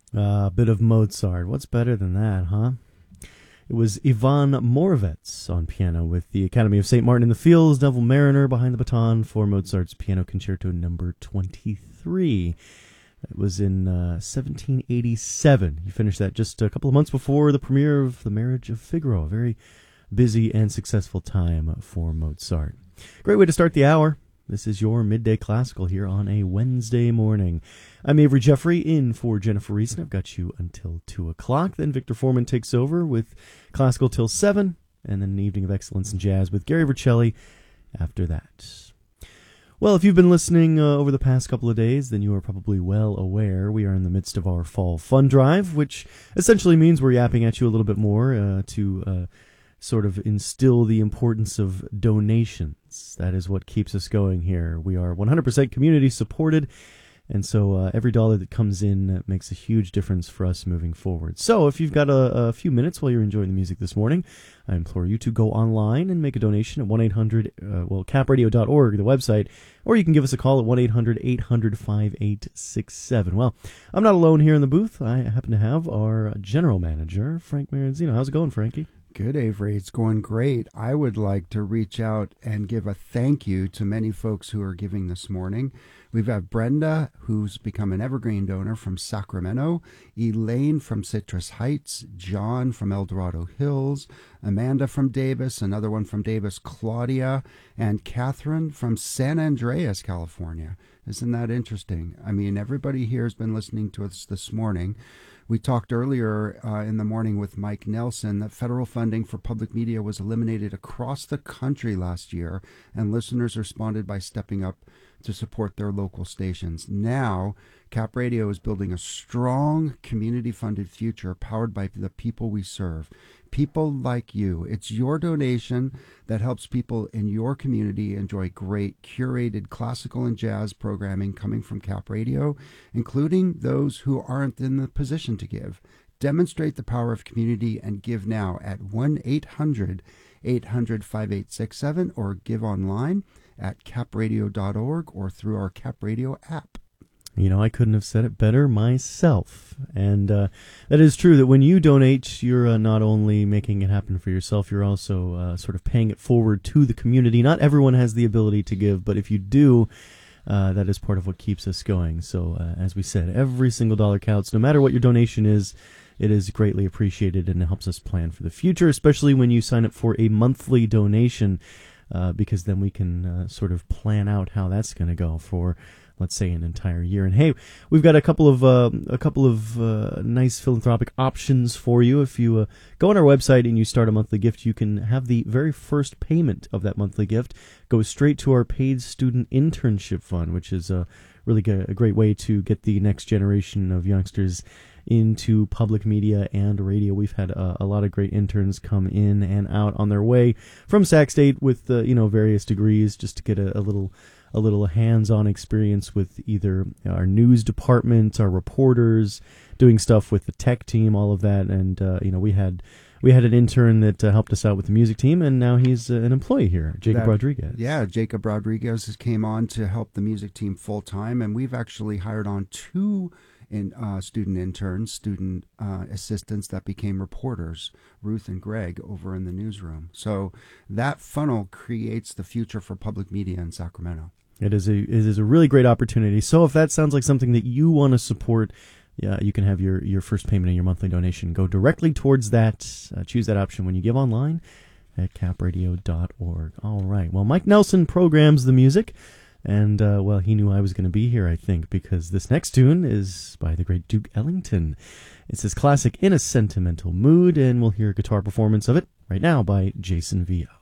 A bit of Mozart. What's better than that, huh? It was Ivan Moravec on piano with the Academy of St. Martin in the Fields, Neville Mariner behind the baton for Mozart's Piano Concerto No. 23. It was in 1787. He finished that just a couple of months before the premiere of The Marriage of Figaro. A very busy and successful time for Mozart. Great way to start the hour. This is your Midday Classical here on a Wednesday morning. I'm Avery Jeffrey in for Jennifer Reason. I've got you until 2 o'clock. Then Victor Foreman takes over with Classical till 7, and then an evening of excellence in jazz with Gary Vercelli after that. Well, if you've been listening over the past couple of days, then you are probably well aware we are in the midst of our Fall Fund Drive, which essentially means we're yapping at you a little bit more to sort of instill the importance of donations. That is what keeps us going here. We are 100% community supported, and so every dollar that comes in makes a huge difference for us moving forward. So if you've got a few minutes while you're enjoying the music this morning, I implore you to go online and make a donation at 1-800, capradio.org, the website, or you can give us a call at 1-800-800-5867. Well, I'm not alone here in the booth. I happen to have our general manager, Frank Maranzino. How's it going, Frankie? Good, Avery. It's going great. I would like to reach out and give a thank you to many folks who are giving this morning. We've got Brenda, who's become an evergreen donor from Sacramento, Elaine from Citrus Heights, John from El Dorado Hills, Amanda from Davis, another one from Davis, Claudia, and Catherine from San Andreas, California. Isn't that interesting? I mean, everybody here has been listening to us this morning. We talked earlier in the morning with Mike Nelson that federal funding for public media was eliminated across the country last year, and listeners responded by stepping up to support their local stations. Now, Cap Radio is building a strong community-funded future powered by the people we serve. People like you. It's your donation that helps people in your community enjoy great curated classical and jazz programming coming from Cap Radio, including those who aren't in the position to give. Demonstrate the power of community and give now at 1-800-800-5867 or give online at capradio.org or through our Cap Radio app. You know, I couldn't have said it better myself. And that is true that when you donate, you're not only making it happen for yourself, you're also sort of paying it forward to the community. Not everyone has the ability to give, but if you do, that is part of what keeps us going. So as we said, every single dollar counts. No matter what your donation is, it is greatly appreciated and it helps us plan for the future, especially when you sign up for a monthly donation, because then we can sort of plan out how that's going to go for, let's say, an entire year. And hey, we've got a couple of nice philanthropic options for you. If you go on our website and you start a monthly gift, you can have the very first payment of that monthly gift go straight to our paid student internship fund, which is really a great way to get the next generation of youngsters into public media and radio. We've had a lot of great interns come in and out on their way from Sac State with various degrees, just to get a little hands-on experience with either our news department, our reporters, doing stuff with the tech team, all of that. And we had an intern that helped us out with the music team, and now he's an employee here, Jacob Rodriguez. Yeah, Jacob Rodriguez came on to help the music team full-time, and we've actually hired on two student interns, student assistants that became reporters, Ruth and Greg, over in the newsroom. So that funnel creates the future for public media in Sacramento. It is a really great opportunity. So if that sounds like something that you want to support, you can have your first payment and your monthly donation go directly towards that. Choose that option when you give online at capradio.org. All right. Well, Mike Nelson programs the music. And, he knew I was going to be here, I think, because this next tune is by the great Duke Ellington. It's his classic In a Sentimental Mood, and we'll hear a guitar performance of it right now by Jason Villa.